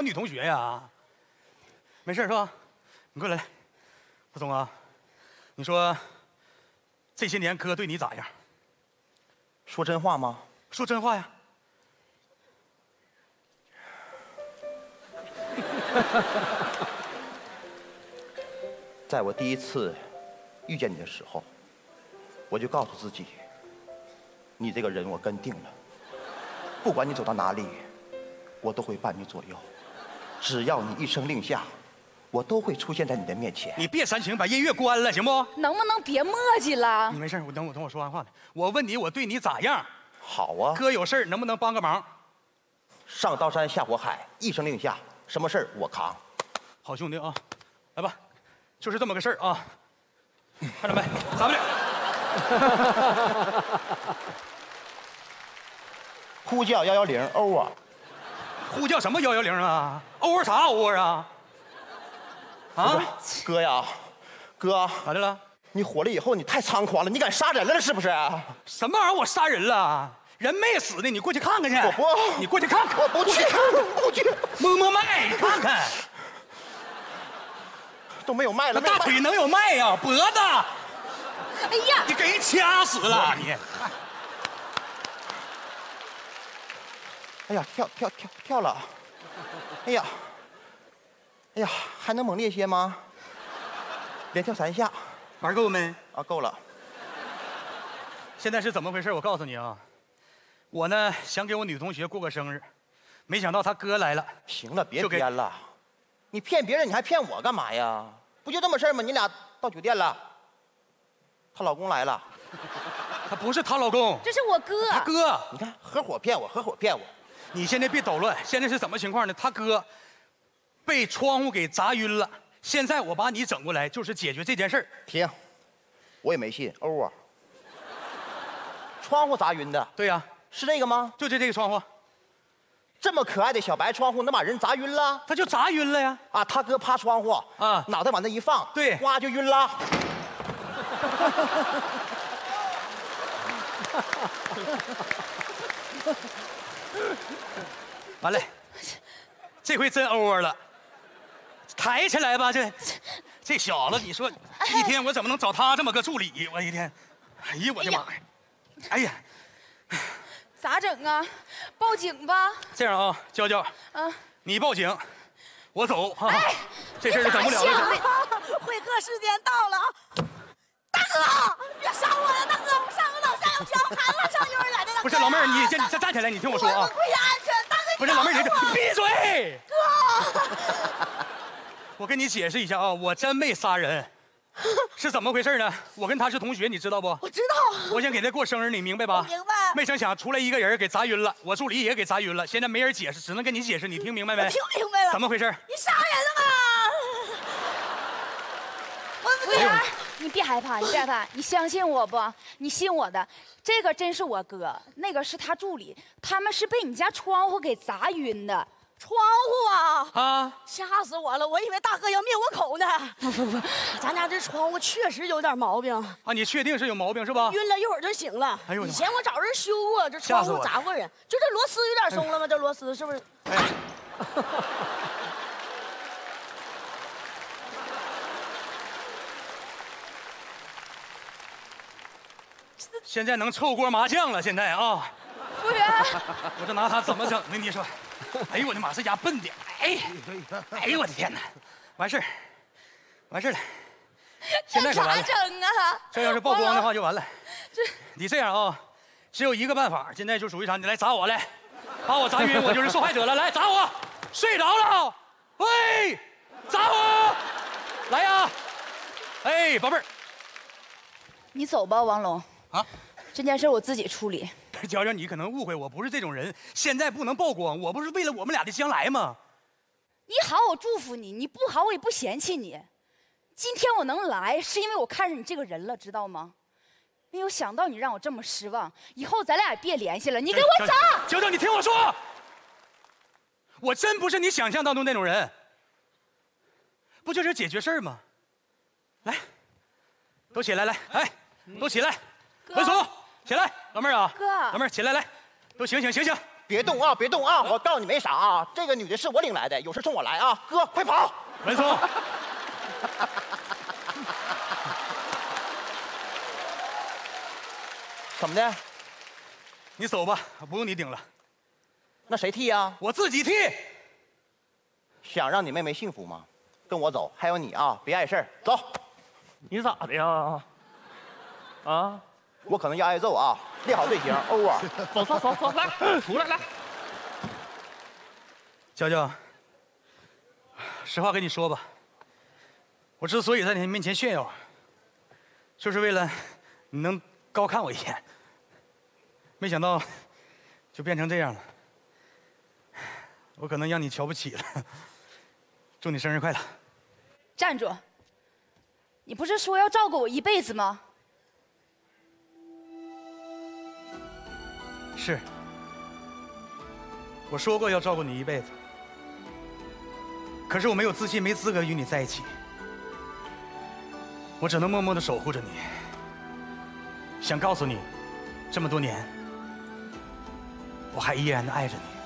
女同学呀。没事是吧？你过来，蒲松啊，你说这些年哥对你咋样？ 说真话吗？ 说真话呀。 在我第一次遇见你的时候，我就告诉自己，你这个人我跟定了，不管你走到哪里，我都会伴你左右，只要你一声令下，我都会出现在你的面前。 你别煽情，把音乐关了行不？ 能不能别磨叽了？ 你没事，等我说完话呢。我问你，我对你咋样？ 好啊， 哥有事儿能不能帮个忙？ 上刀山下火海，一声令下，什么事儿我扛。 好兄弟啊，来吧，就是这么个事儿啊。看着没，咱们俩呼叫110欧啊！ 呼叫什么110啊？欧啥欧啊？啊， 哥呀，哥， 咋的了？ 你火了以后你太猖狂了，你敢杀人了是不是？ 什么玩意儿？我杀人了？人没死呢，你过去看看去。 我不， 你过去看看。 我不去，不去， 摸脉，你看看， 都没有脉了。 那大腿能有脉呀？脖子， 哎呀， 你给人掐死了你！ 哎呀，跳了！哎呀，哎呀，还能猛烈些吗？连跳3下。 玩够没？ 啊，够了。 现在是怎么回事？我告诉你啊，我呢想给我女同学过个生日，没想到她哥来了。 行了，别编了，你骗别人你还骗我干嘛呀？不就这么事儿吗？你俩到酒店了，她老公来了。 他不是她老公， 这是我哥。 他哥。 你看，合伙骗我，合伙骗我。 你现在别捣乱，现在是什么情况呢？他哥被窗户给砸晕了，现在我把你整过来，就是解决这件事儿。 停，我也没信，欧啊。窗户砸晕的， 对呀， 是这个吗？ 就这个窗户， 这么可爱的小白窗户能把人砸晕了？ 他就砸晕了呀。 啊，他哥趴窗户啊， 脑袋往那一放， 对， 哇就晕了。 完了，这回真 over 了，抬起来吧，这小子，你说一天我怎么能找他这么个助理？我一天，哎呀我的妈呀！哎呀， 咋整啊？报警吧。 这样啊，娇娇，你报警，我走啊。这事儿就整不了了。 会客时间到了啊！大哥，别杀我呀！大哥，我上个老下有枪，喊我上幼儿园的。 不是老妹儿，你先站起来，你听我说啊。 我跪下安全，大哥。 不是老妹儿，你闭嘴！ 哥， 我跟你解释一下啊，我真没杀人，是怎么回事呢？我跟他是同学，你知道不？ 我知道。 我想给他过生日，你明白吧？ 我明白。 没成想出来一个人给砸晕了，我助理也给砸晕了，现在没人解释，只能跟你解释，你听明白没？ 我听明白了。 怎么回事？ 你杀人了吗？ 服务员，你别害怕，你别害怕，你相信我不？你信我的，这个真是我哥，那个是他助理，他们是被你家窗户给砸晕的。 窗户啊！ 啊！ 吓死我了！我以为大哥要灭我口呢。不，咱家这窗户确实有点毛病啊！你确定是有毛病是吧？ 晕了一会儿就醒了。 哎呦， 以前我找人修过，这窗户砸过人，就这螺丝有点松了吗？这螺丝是不是？哎。 现在能凑锅麻将了，现在啊！ 服务员， 我这拿他怎么整呢？你说，哎呦我的妈，这家笨的，哎呦我的天哪，完事了，现在可完了。 咋整啊？ 这要是曝光的话就完了。你这样啊，只有一个办法，现在就属于啥？你来砸我来，把我砸晕，我就是受害者了。来砸我，睡着了，喂，砸我，来呀，哎，宝贝儿， 你走吧，王龙。啊，这件事我自己处理。 娇娇，你可能误会我，不是这种人。现在不能曝光，我不是为了我们俩的将来吗？ 你好，我祝福你；你不好，我也不嫌弃你。今天我能来，是因为我看上你这个人了，知道吗？没有想到你让我这么失望，以后咱俩也别联系了。你给我走！ 娇娇，你听我说，我真不是你想象当中那种人。不就是解决事儿吗？来，都起来，来，哎，都起来，文松。起来，老妹儿啊， 哥， 老妹儿起来，来，都醒醒， 别动啊，别动啊！我告诉你没傻啊，这个女的是我领来的，有事冲我来啊！哥，快跑！ 文松， 怎么的？ 你走吧，不用你顶了， 那谁替呀？ 我自己替。 想让你妹妹幸福吗？跟我走，还有你啊，别碍事儿，走。 你咋的呀？啊， 我可能要挨揍啊！列好队形，over。 走走走走，来，出来来。 娇娇，实话跟你说吧，我之所以在你面前炫耀，就是为了你能高看我一眼。没想到，就变成这样了。我可能让你瞧不起了。祝你生日快乐！ 站住！你不是说要照顾我一辈子吗？ 是，我说过要照顾你一辈子。可是我没有自信，没资格与你在一起。我只能默默地守护着你。想告诉你，这么多年，我还依然的爱着你。